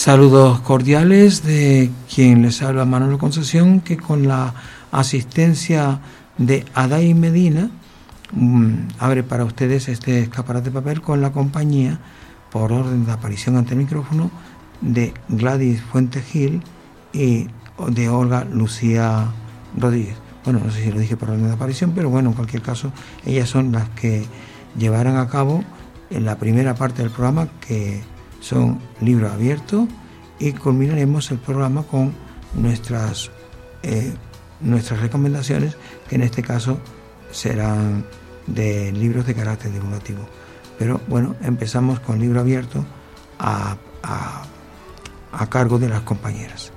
Saludos cordiales de quien les habla, Manolo Concesión, que con la asistencia de Adai Medina abre para ustedes este escaparate de papel con la compañía, por orden de aparición ante el micrófono, de Gladys Fuentes Gil y de Olga Lucía Rodríguez. Bueno, no sé si lo dije por orden de aparición, pero bueno, en cualquier caso, ellas son las que llevarán a cabo en la primera parte del programa, que son libros abiertos, y culminaremos el programa con nuestras recomendaciones, que en este caso serán de libros de carácter divulgativo. Pero bueno, empezamos con libro abierto a cargo de las compañeras.